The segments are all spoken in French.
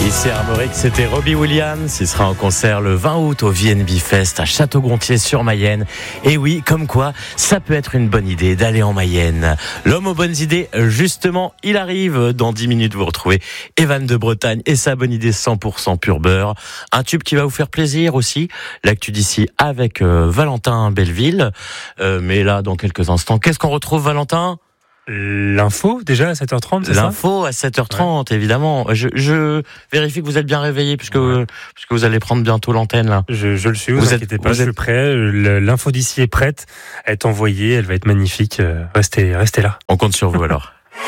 Ici à Armorique, c'était Robbie Williams. Il sera en concert le 20 août au VNB Fest à Château-Gontier-sur-Mayenne. Et oui, comme quoi, ça peut être une bonne idée d'aller en Mayenne. L'homme aux bonnes idées, justement, il arrive. Dans 10 minutes, vous retrouvez Evan de Bretagne et sa bonne idée 100% pur beurre. Un tube qui va vous faire plaisir aussi. L'actu d'ici avec Valentin Belleville. Mais là, dans quelques instants, qu'est-ce qu'on retrouve, Valentin ? L'info, déjà, à 7h30, c'est L'info à 7h30, ouais. Évidemment. Je vérifie que vous êtes bien réveillé, puisque vous allez prendre bientôt l'antenne, là. Je le suis, vous inquiétez pas, je suis prêt. L'info d'ici est prête à être envoyée, elle va être magnifique. Restez là. On compte sur vous, alors.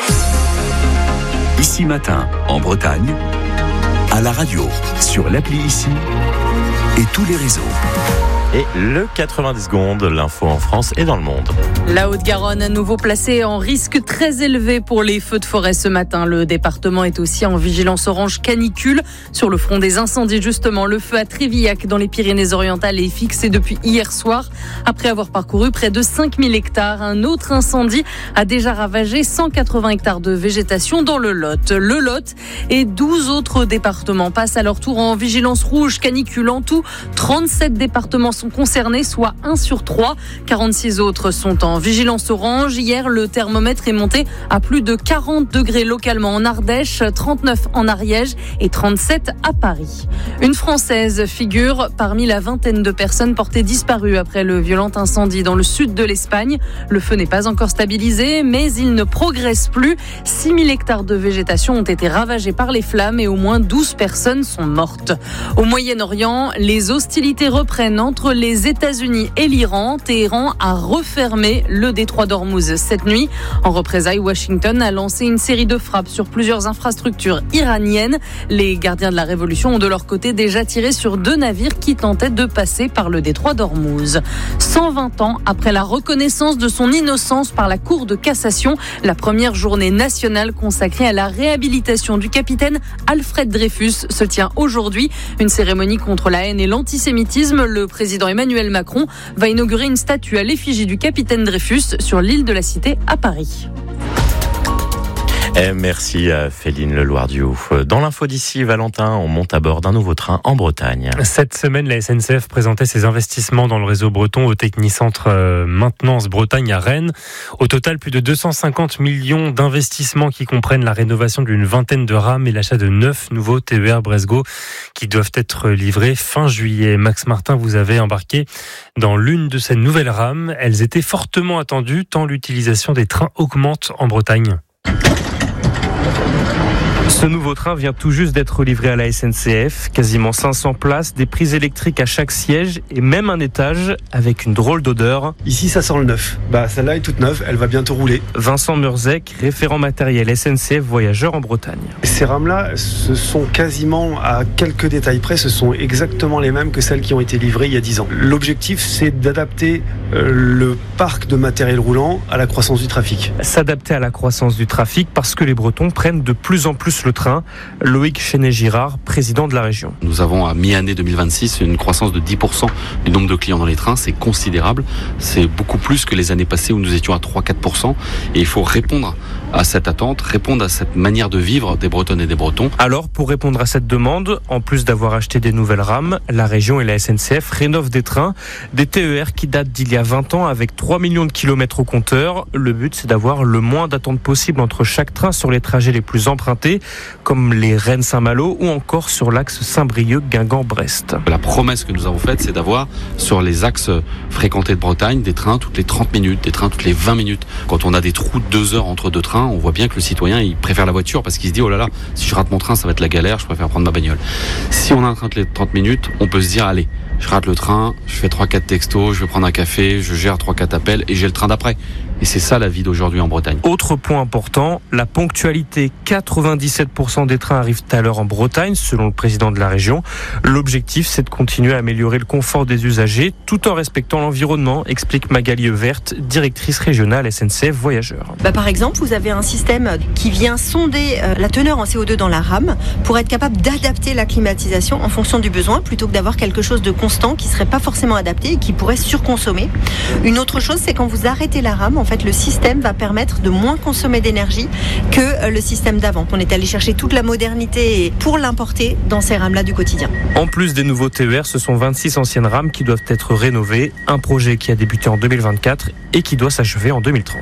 Ici Matin, en Bretagne, à la radio, sur l'appli Ici et tous les réseaux. Et le 90 secondes, l'info en France et dans le monde. La Haute-Garonne, à nouveau placée en risque très élevé pour les feux de forêt ce matin. Le département est aussi en vigilance orange canicule. Sur le front des incendies, justement, le feu à Trévillac dans les Pyrénées-Orientales est fixé depuis hier soir. Après avoir parcouru près de 5000 hectares, un autre incendie a déjà ravagé 180 hectares de végétation dans le Lot. Le Lot et 12 autres départements passent à leur tour en vigilance rouge canicule. En tout, 37 départements sont concernés, soit 1 sur 3. 46 autres sont en vigilance orange. Hier, le thermomètre est monté à plus de 40 degrés localement en Ardèche, 39 en Ariège et 37 à Paris. Une Française figure parmi la vingtaine de personnes portées disparues après le violent incendie dans le sud de l'Espagne. Le feu n'est pas encore stabilisé, mais il ne progresse plus. 6000 hectares de végétation ont été ravagés par les flammes et au moins 12 personnes sont mortes. Au Moyen-Orient, les hostilités reprennent entre les États-Unis et l'Iran. Téhéran a refermé le détroit d'Ormuz cette nuit. En représailles, Washington a lancé une série de frappes sur plusieurs infrastructures iraniennes. Les gardiens de la révolution ont de leur côté déjà tiré sur 2 navires qui tentaient de passer par le détroit d'Ormuz. 120 ans après la reconnaissance de son innocence par la Cour de cassation, la première journée nationale consacrée à la réhabilitation du capitaine Alfred Dreyfus se tient aujourd'hui. Une cérémonie contre la haine et l'antisémitisme. Le président Emmanuel Macron va inaugurer une statue à l'effigie du capitaine Dreyfus sur l'île de la Cité à Paris. Et merci à Féline Leloir-Diouf. Dans l'info d'ici, Valentin, on monte à bord d'un nouveau train en Bretagne. Cette semaine, la SNCF présentait ses investissements dans le réseau breton au Technicentre Maintenance Bretagne à Rennes. Au total, plus de 250 millions d'investissements qui comprennent la rénovation d'une vingtaine de rames et l'achat de 9 nouveaux TER Bresgo qui doivent être livrés fin juillet. Max Martin, vous avez embarqué dans l'une de ces nouvelles rames. Elles étaient fortement attendues tant l'utilisation des trains augmente en Bretagne. Ce nouveau train vient tout juste d'être livré à la SNCF. Quasiment 500 places, des prises électriques à chaque siège et même un étage avec une drôle d'odeur. Ici, ça sent le neuf. Celle-là est toute neuve, elle va bientôt rouler. Vincent Murzek, référent matériel SNCF Voyageurs en Bretagne. Ces rames-là, ce sont quasiment à quelques détails près, ce sont exactement les mêmes que celles qui ont été livrées il y a 10 ans. L'objectif, c'est d'adapter le parc de matériel roulant à la croissance du trafic. S'adapter à la croissance du trafic parce que les Bretons prennent de plus en plus le train. Loïc Chenet-Girard, président de la région. Nous avons à mi-année 2026 une croissance de 10% du nombre de clients dans les trains. C'est considérable. C'est beaucoup plus que les années passées où nous étions à 3-4%. Et il faut répondre à cette attente, répondre à cette manière de vivre des Bretonnes et des Bretons. Alors, pour répondre à cette demande, en plus d'avoir acheté des nouvelles rames, la région et la SNCF rénovent des trains, des TER qui datent d'il y a 20 ans avec 3 millions de kilomètres au compteur. Le but, c'est d'avoir le moins d'attente possible entre chaque train sur les trajets les plus empruntés, comme les Rennes-Saint-Malo ou encore sur l'axe Saint-Brieuc-Guingamp-Brest. La promesse que nous avons faite, c'est d'avoir sur les axes fréquentés de Bretagne des trains toutes les 30 minutes, des trains toutes les 20 minutes. Quand on a des trous de 2 heures entre 2 trains, on voit bien que le citoyen, il préfère la voiture parce qu'il se dit, oh là là, si je rate mon train, ça va être la galère, je préfère prendre ma bagnole. Si on a un train toutes les 30 minutes, on peut se dire, allez, je rate le train, je fais 3-4 textos, je vais prendre un café, je gère 3-4 appels et j'ai le train d'après. Et c'est ça la vie d'aujourd'hui en Bretagne. Autre point important, la ponctualité. 97% des trains arrivent à l'heure en Bretagne, selon le président de la région. L'objectif, c'est de continuer à améliorer le confort des usagers, tout en respectant l'environnement, explique Magali Verte, directrice régionale SNCF Voyageurs. Par exemple, vous avez un système qui vient sonder la teneur en CO2 dans la rame pour être capable d'adapter la climatisation en fonction du besoin, plutôt que d'avoir quelque chose de constant qui ne serait pas forcément adapté et qui pourrait surconsommer. Une autre chose, c'est quand vous arrêtez la rame, en fait, le système va permettre de moins consommer d'énergie que le système d'avant. On est allé chercher toute la modernité pour l'importer dans ces rames-là du quotidien. En plus des nouveaux TER, ce sont 26 anciennes rames qui doivent être rénovées. Un projet qui a débuté en 2024 et qui doit s'achever en 2030.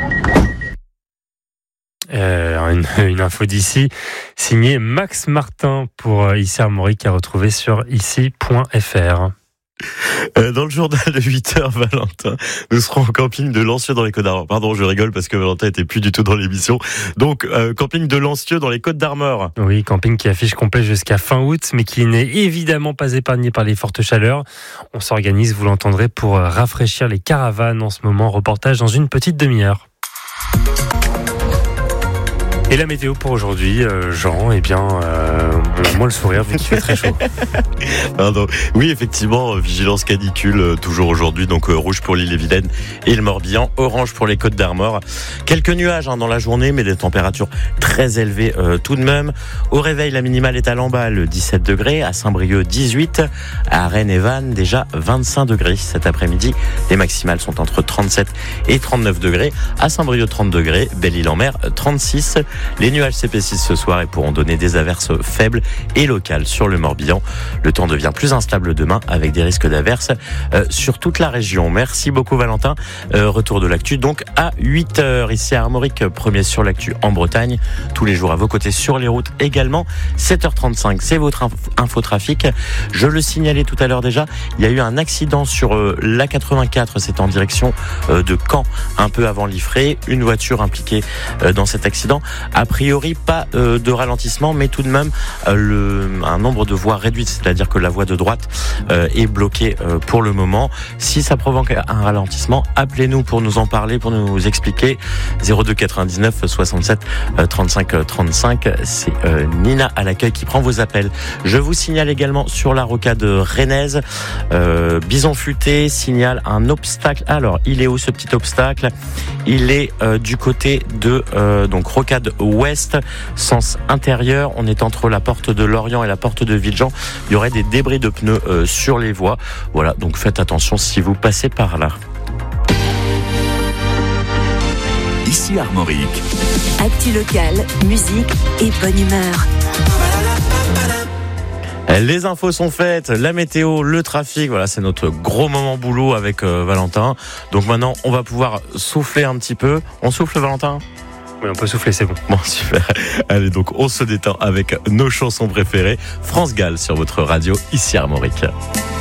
Une info d'ici, signée Max Martin pour Ici Armorique, à retrouver sur ici.fr. Dans le journal de 8h, Valentin, nous serons au camping de Lancieux dans les Côtes d'Armor. Pardon, je rigole parce que Valentin était plus du tout dans l'émission. Donc, camping de Lancieux dans les Côtes d'Armor. Oui, camping qui affiche complet jusqu'à fin août, mais qui n'est évidemment pas épargné par les fortes chaleurs. On s'organise, vous l'entendrez, pour rafraîchir les caravanes en ce moment. Reportage dans une petite demi-heure. Et la météo pour aujourd'hui, Jean, on a moins le sourire vu qu'il fait très chaud. Pardon. Oui, effectivement, vigilance canicule toujours aujourd'hui, donc rouge pour l'Ille-et-Vilaine et le Morbihan, orange pour les Côtes d'Armor. Quelques nuages dans la journée, mais des températures très élevées tout de même. Au réveil, la minimale est à Lamballe, 17 degrés, à Saint-Brieuc 18, à Rennes et Vannes déjà 25 degrés cet après-midi. Les maximales sont entre 37 et 39 degrés, à Saint-Brieuc 30 degrés, Belle-Île-en-Mer 36. Les nuages s'épaississent ce soir et pourront donner des averses faibles et locales sur le Morbihan. Le temps devient plus instable demain avec des risques d'averses sur toute la région. Merci beaucoup Valentin. Retour de l'actu donc à 8h ici à Armorique, premier sur l'actu en Bretagne. Tous les jours à vos côtés sur les routes également. 7h35, c'est votre infotrafic. Je le signalais tout à l'heure déjà, il y a eu un accident sur l'A84, c'est en direction de Caen, un peu avant Liffré. Une voiture impliquée dans cet accident. A priori, pas de ralentissement, mais tout de même un nombre de voies réduit, c'est-à-dire que la voie de droite est bloquée pour le moment. Si ça provoque un ralentissement, appelez-nous pour nous en parler, pour nous expliquer. 02 99 67 35 35. C'est Nina à l'accueil qui prend vos appels. Je vous signale également sur la rocade rennaise, Bison Futé signale un obstacle. Alors, il est où ce petit obstacle ? Il est du côté de donc rocade ouest, sens intérieur. On est entre la porte de Lorient et la porte de Villejean. Il y aurait des débris de pneus sur les voies. Voilà, donc faites attention si vous passez par là. Ici Armorique. Actu locale, musique et bonne humeur. Les infos sont faites, la météo, le trafic, voilà, c'est notre gros moment boulot avec Valentin. Donc maintenant, on va pouvoir souffler un petit peu. On souffle, Valentin ? Oui, on peut souffler, c'est bon. Bon, super. Allez, donc on se détend avec nos chansons préférées. France Gall sur votre radio, ici Armorique.